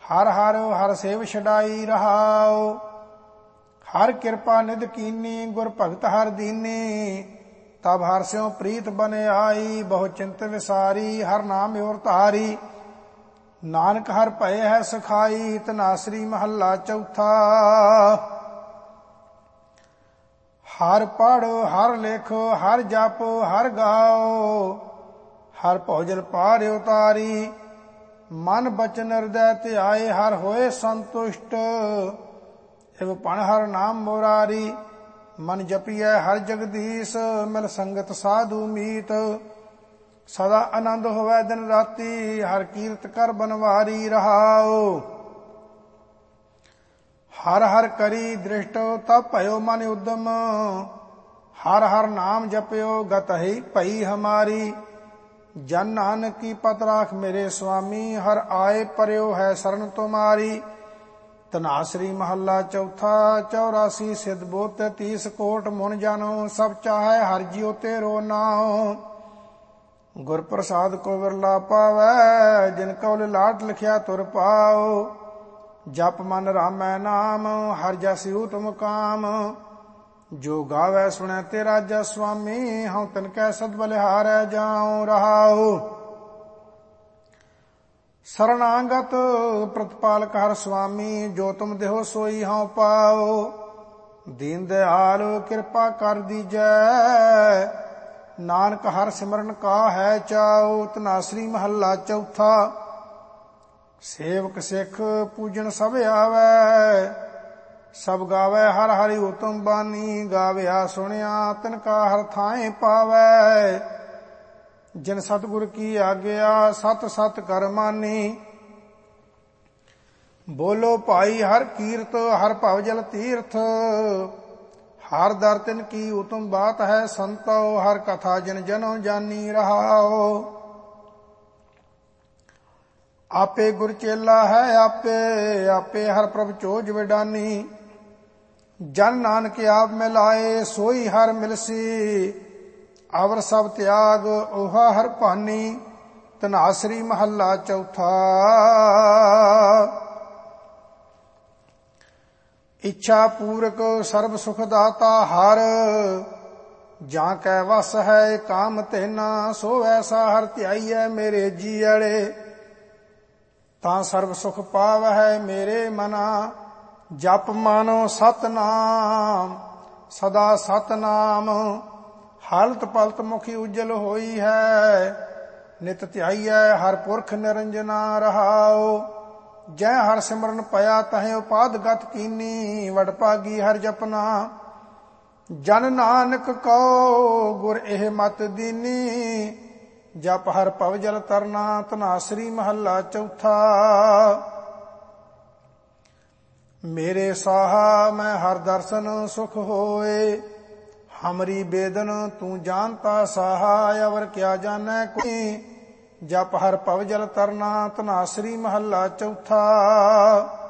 हर हर हर save छड़ाई रहाओ। हर कृपा निध कीनी गुर भगत हर दीनी। तब हर स्यों प्रीत बन आई बहु चिंत विसारी। हर नाम और तारी नानक हर भय है सखाई। तनासरी महला चौथा। हर पढ़ हर लिख हर जप हर गाओ। हर भोजन पार उतारी। मन बचन हृदय ध्याए हर होए संतुष्ट। इव पण हर नाम मुरारी। मन जपिए हर जगदीश मिल संगत साधु मीत। सदा आनंद होवे दिन राती हर कीरत कर बनवारी रहाओ। हर हर करी दृष्ट तब भयो मन उद्यम। हर हर नाम जपयो गत ही भई हमारी। जन नानक की पत राख मेरे स्वामी। हर आए पर्यो है शरण तुम्हारी। तनासरी महला चौथा। 84 सिद्ध बोत 30 कोट मुन जानो। सब चाहे हर जियो तेरो नाओ। गुर प्रसाद को विरला पावै जिन कौल लाट लिखिया तुर पाओ। जप मन रामै नाम हर जस उत्तम काम। जो गावै सुनै तेरा जस स्वामी। हूँ तिनकै सद बलिहारै जाऊं रहाओ। शरणागत प्रतिपालक हर स्वामी। जो तुम देहो सोई हूँ पाओ। दीन दयाल कृपा कर दीजै। नानक हर सिमरन का है चाओ। तनासरी महला चौथा। सेवक सिख पूजन सब आवै। सब गावै हर हरि उत्तम बानी। गाव्या सुनिया तिनका हर थाए पावै। जिन सतगुर की आज्ञा सत सत कर मानी। बोलो भाई हर कीरत हर भवजल तीर्थ। हर दर तिन की उत्तम बात है संतो। हर कथा जिन जनो जानी रहाओ। आपे गुर चेला है आपे। आपे हर प्रभ चोज विडानी। जन नानक आप मिलाए सोई हर मिलसी। अवर सब त्याग ओहा हर पानी। तनासरी महला चौथा। इच्छा पूरक सर्व सुख दाता हर। जां कै वस है काम तेना। सो ऐसा हर ध्याइयै मेरे जीअड़े। तां सर्व सुख पाव है मेरे मना। जप मानो सतनाम सदा सतनाम। हालत पलत मुखी उज्जल होई है। नित ध्याइयै हर पुरख निरंजना रहाओ। जै हर सिमरन पया तहें उपाद गत कीनी। वडभागी हर जपना जन नानक को गुर एह मत दीनी। जप हर भवजल तरना। तनासरी महला चौथा। मेरे साहा मैं हर दर्शन सुख होए। हमरी बेदन तू जानता साहा। अवर क्या जानै कोई। जप हर भवजल तरना। तनासरी महला चौथा।